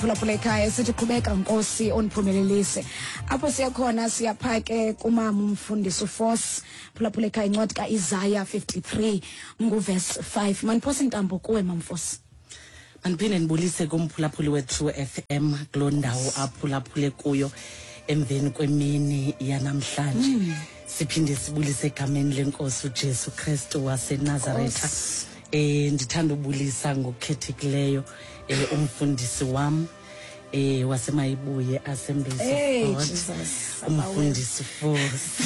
phulaphula ekhaya sithi qhubeka Nkosi oniphumelelise. Apho siyakhona siyaphake kumama umfundisi uForce phulaphula ekhaya incwadi kaIsaiah 53 nguverse 5. Maniphosa intambo kuwe mamForce. Andiphinde ndibulise kumphulaphuli we-True FM kuloo ndawo aphulaphule kuyo emveni kwemini yanamhlanje. Siphinde sibulise egameni lenkosi uJesu Kristu waseNazaretha. Ndithanda ubulisa ngokukhethekileyo umfundisi wam wasemayibuye Assemblies of God, umfundisi Force.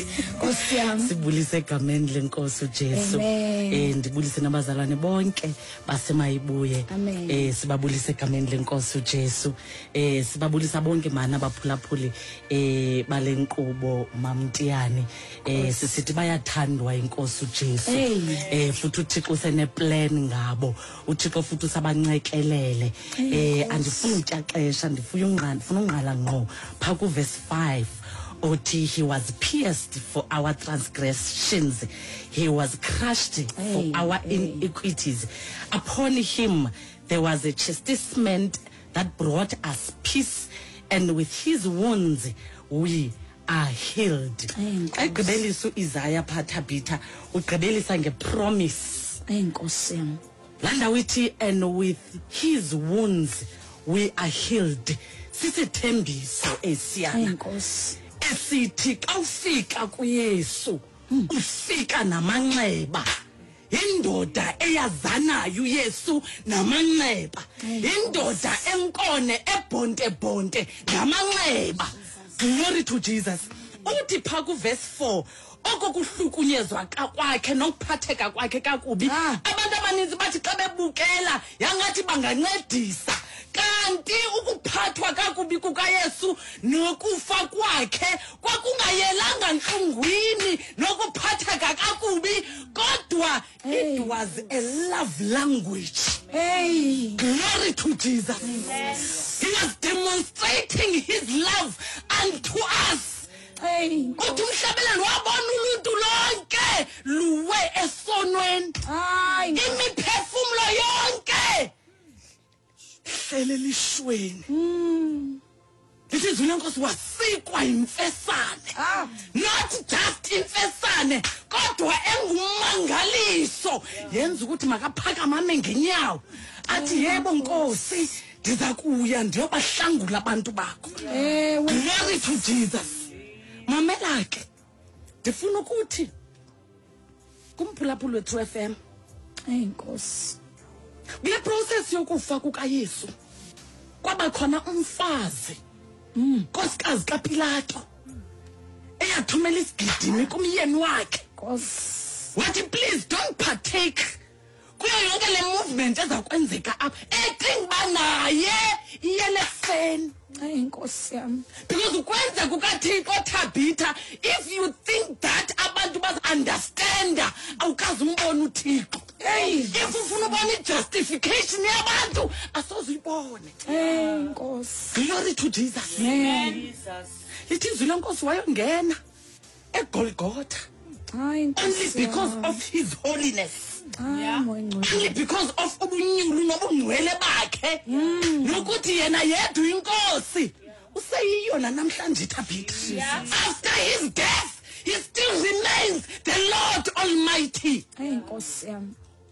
Sibulise egameni lenkosi uJesu. Ndibulise nabazalwane bonke basemayibuye. Sibabulise egameni lenkosi uJesu. Sibabulisa bonke mana abaphulaphuli balenqubo Mamtiyane. Sisithi bayathandwa inkosi uJesu. Futhi uThixo usene-plan ngabo. uThixo futhi usabancekelele. Andifuni ukuxaxesha, ndifuna ungqala ngqo phaa kuverse 5. Othi he was pierced for our transgressions, he was crushed for our iniquities. Upon him there was a chastisement that brought us peace, and with his wounds we are healed. Egqibelisa uIsaiah Phathabitha ugqibelisa ngepromise. Enkosi. Landa withi and with his wounds we are healed. Sisithembiso esiyana. Enkosi. Esithi xa ufika kuYesu ufika namanxeba. Indoda eyazanayo uYesu namanxeba. Indoda enkone ebhonte namanxeba. Glory to Jesus. Uthi pha kuverse 4 okukuhlukunyezwa kwakhe nokuphatheka kwakhe kakubi. Abantu abaninzi bathi xa bebukela yangathi bangancedisa. Kanti ukuphathwa kakubi kukaYesu nokufa kwakhe kwakungayelanga nhlungwini nokuphatheka kakubi, kodwa it was a love language. Glory to Jesus. He was demonstrating his love unto us. Kuthi umhlabelelo wabona uluntu lonke luwe esonweni. Imiphefumulo yonke lishweni. Lithi izwi lenkosi wasikwa imfesane. Not just imfesane, kodwa engumangaliso. Yenza ukuthi makaphakamame ngenyawo athi yebo Nkosi ndiza kuya ndiyobahlangula abantu bakho. Glory to Jesus. Mamela ke ndifuna ukuthi kumphulaphuli we-True FM Enkosi. kule process yokufa kukaYesu kwaba khona umfazi nkosikazi kaPilato eyathumela isigidimi kumyeni wakhe. Wathi please don't partake kuyo yonke le movement ezakwenzeka apha ecinga banaye iyelefeni. Enkosi yami. Because ukwenza kukaThixo Thabitha, if you think that abantu understand awukazi umbona uThixo. If ufuna ubona i-justification yabantu asoze uyibone. Enkosi. Glory to Jesus. Lithi izwi lenkosi wayongena eGolgotha only because of his holiness. Only because of ubunyulu nobungcwele bakhe. Nokuthi yena yedwa inkosi useyiyona namhlanje Thabitha. After his death he still remains the Lord Almighty. Enkosi yami.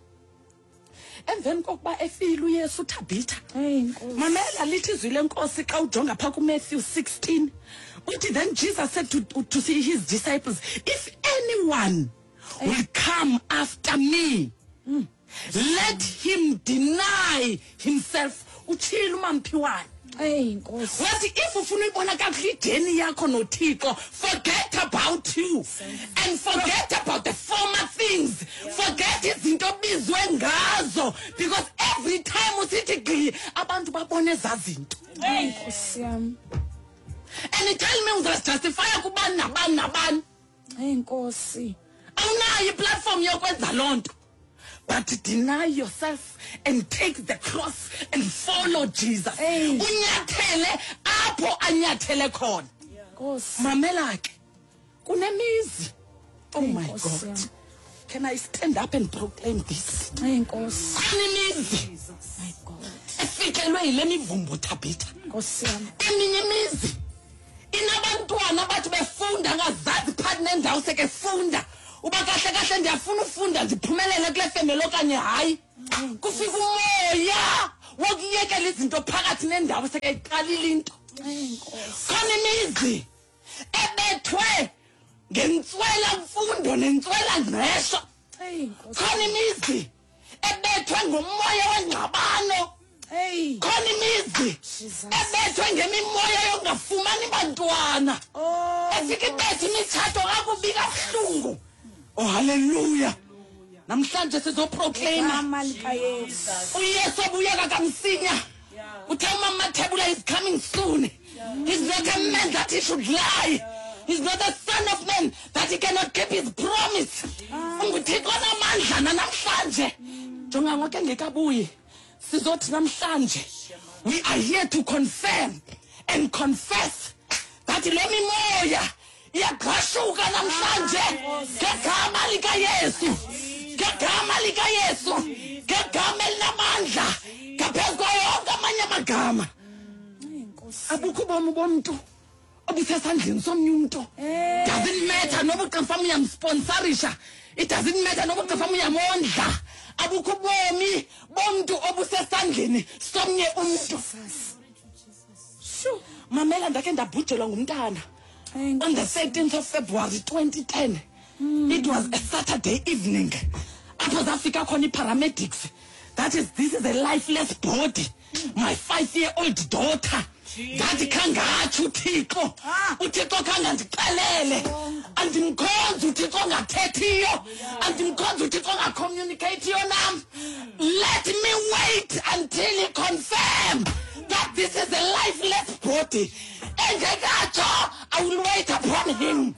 Emveni kokuba efile uYesu Thabitha. Mamela lithi izwi lenkosi xa ujonga pha kuMatthew 16. Uthi then Jesus said to his disciples, if anyone will come after me, let him deny himself. Utshilo uMamphiwane. Wathi if ufuna ubona kakuhle ijeni yakho noThixo, forget about you and forget about the former things. Forget izinto obizwe ngazo, because every time usithi gqi abantu babone ezazinto. Enkosi yami. And he tell me uzasijustifya kubani nabani. Enkosi. Awunayo iplatform yokwenza lonto. But deny yourself and take the cross and follow Jesus. Unyathele apho anyathele khona. Mamela ke kunemizi. Oh my God. Can I stand up and proclaim this? Enkosi. Kunemizi. My God. efikelwe yile mivumbo Tabitha. Nkosi yami. Eminye imizi inabantwana bathi befunda ngazazi phakathi nendawo seke funda. Uba kahle kahle ndiyafuna ufunda ndiphumelele kule family okanye hayi. Kufika umoya wokuyekela izinto phakathi nendawo seke iqalile into. Khona imizi ebethwe ngentswela mfundo nentswela ngqesho. Khona imizi ebethwe ngomoya wengxabano. Khona imizi ebethwe ngemimoya yokungafumani bantwana. Efike ibethe imitshato kakubi kabuhlungu. Oh hallelujah. Namhlanje sizoproclaima uYesu obuyeka kamsinya. Uthe uMama Thebula is coming soon. He's not a man that he should lie. He's not a son of man that he cannot keep his promise. UNguThixo onamandla namhlanje. Jonga ngoke ngekabuyi. Sizothi namhlanje we are here to confirm and confess that lo mimoya iyaqhashuka namhlanje ngegama likaYesu. Ngegama likaYesu. Ngegama elinamandla ngaphezu kwayo yonke amanye amagama. Abukho ubomi bomntu obusesandleni somnye umuntu. Doesn't matter noba uqafa uyamsponsorisha. It doesn't matter noba uqafa uyamondla. Abukho ubomi bomntu obusesandleni somnye umuntu. Mamela ndake ndabhujelwa ngumntana on the 13th of February 2010. It was a Saturday evening. Apho zafika khona paramedics. This is a lifeless body. My 5-year-old daughter. That kangatsho uThixo. uThixo kangandixelele. Andimkhonza uThixo ongathethiyo. Andimkhonza uThixo ongacommunicateyo nam. Let me wait until he confirm that this is a lifeless body. Engekatsho, I will wait upon him.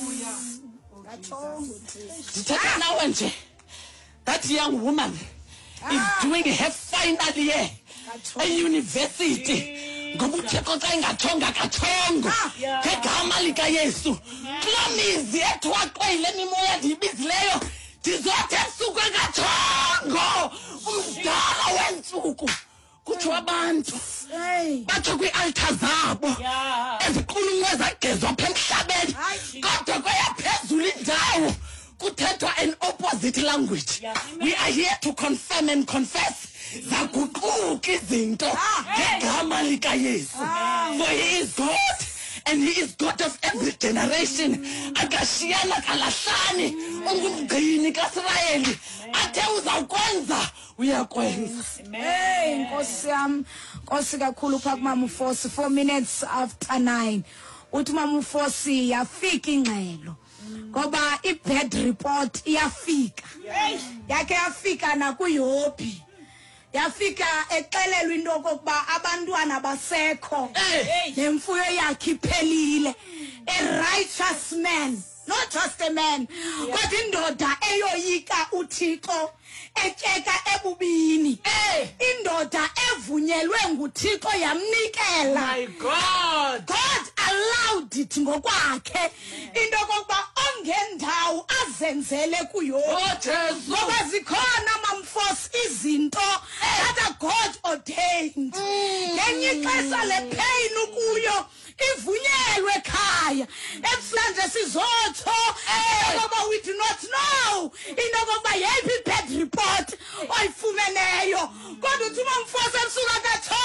Ndithetha nawe nje. That young woman is doing her final year at university. Ngoba uThixo xa engathonga kathongo ngegama likaYesu. Kulaa mizi ethwaxwe yile mimoya ndiyibizileyo ndizothi ebusuku engathongo umdala wentsuku. Kutsho abantu batsho kwi-altar zabo eziqulunqwe zagezwa apha emhlabeni kodwa kweyaphezulu indawo kuthethwa an opposite language. We are here to confirm and confess zaguquka izinto ngegama likaYesu. For he is God and he is God of every generation. Akashiyana kalahlani ungumgcini kaIsrayeli. Athe uzawukwenza uyakwenza. Nkosi yami, Nkosi kakhulu pha kuMama uFosi 4 minutes after 9. Uthi Mama uFosi yafika ingxelo. Ngoba i-bed report iyafika. Yakhe yafika na kuYobi. Yafika exelelwa into kokuba abantwana basekho. Nemfuyo yakhe iphelile. A righteous man, not just a man, but indoda eyoyika uThixo etyeka ebubini. Indoda evunyelwe nguThixo yamnikela. My God. God allowed it ngokwakhe into kokuba ongendawo azenzele kuYobi. Ngoba zikhona mamfosi izinto that God ordained. Ngenye ixesha le pain ukuyo ivunyelwe ekhaya. Ebuhlanje sizotsho ngoba we do not know into kokuba yeyiphi bed report oyifumeneyo. Kodwa uthi mamfosi ebusuku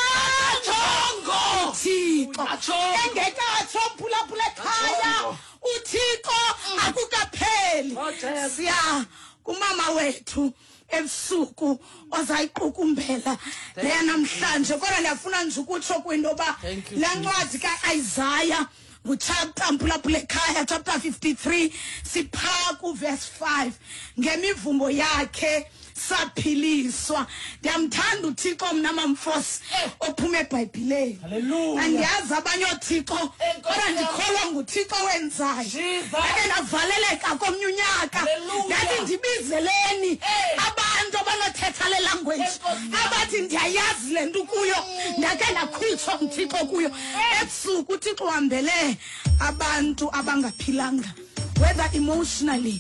akathongo Thixo engekatsho phulaphula ekhaya uThixo akukapheli. Siya kumama wethu ebusuku ozayiqukumbela leya namhlanje kodwa ndiyafuna nje ukutsho kwinto ba la ncwadi kaIsaiah chapter mphulaphula ekhaya chapter 53 sipha ku verse 5 ngemivumbo yakhe saphiliswa. Ndiyamthanda uThixo mna mamfosi ophuma eBhayibhileni. Hallelujah. Andiyazi abanye oThixo kodwa ndikholwa nguThixo wenzayo. Ake ndavaleleka komnye unyaka ndathi ndibizeleni abantu abanothetha le language abathi ndiyayazi le nto kuyo ndake ndakhutshwa nguThixo kuyo. Ebusuku uThixo uhambele abantu abangaphilanga, whether emotionally,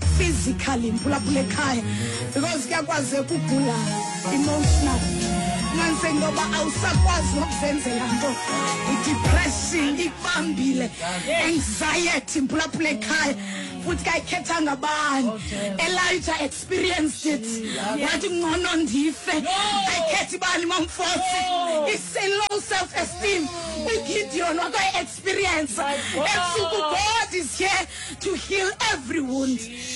physically mphulaphula ekhaya, because kuyakwazeka ukugula emotionally sengoba awusakwazi nokuzenzela nto. I-depression ikubambile, anxiety mphulaphula ekhaya. Futhi kayikhetha ngabani. Elijah experienced it. Wathi ngcono ndife. Ayikhethi bani mamfosi. It's a low self-esteem. uGideon waka experience. God is here to heal every wound.